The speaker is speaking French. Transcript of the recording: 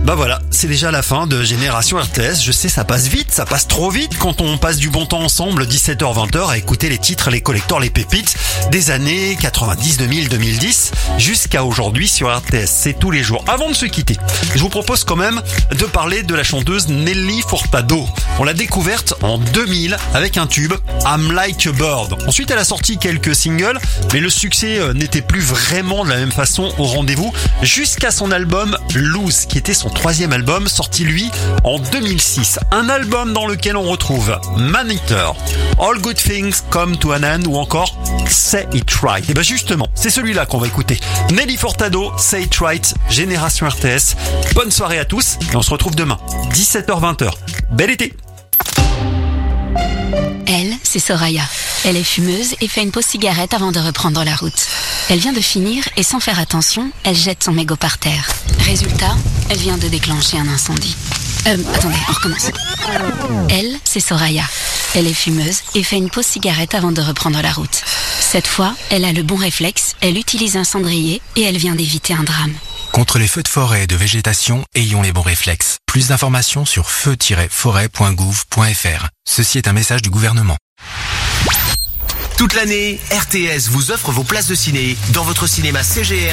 Bah voilà, c'est déjà la fin de Génération RTS. Je sais, ça passe vite, ça passe trop vite quand on passe du bon temps ensemble, 17h-20h, à écouter les titres, les collectors, les pépites des années 90, 2000, 2010 jusqu'à aujourd'hui sur RTS. C'est tous les jours. Avant de se quitter, je vous propose quand même de parler de la chanteuse Nelly Furtado. On l'a découverte en 2000 avec un tube, I'm Like a Bird. Ensuite, elle a sorti quelques singles, mais le succès n'était plus vraiment de la même façon au rendez-vous jusqu'à son album Lose, qui était son troisième album, sorti lui en 2006. Un album dans lequel on retrouve Man Eater, All Good Things Come to an End ou encore Say It Right. Et ben justement, c'est celui-là qu'on va écouter. Nelly Furtado, Say It Right, Génération RTS. Bonne soirée à tous et on se retrouve demain, 17h-20h. Bel été! Elle, c'est Soraya. Elle est fumeuse et fait une pause cigarette avant de reprendre la route. Elle vient de finir et sans faire attention, elle jette son mégot par terre. Résultat, elle vient de déclencher un incendie. Attendez, on recommence. Elle, c'est Soraya. Elle est fumeuse et fait une pause cigarette avant de reprendre la route. Cette fois, elle a le bon réflexe, elle utilise un cendrier et elle vient d'éviter un drame. Contre les feux de forêt et de végétation, ayons les bons réflexes. Plus d'informations sur feu-forêt.gouv.fr. Ceci est un message du gouvernement. Toute l'année, RTS vous offre vos places de ciné dans votre cinéma CGR.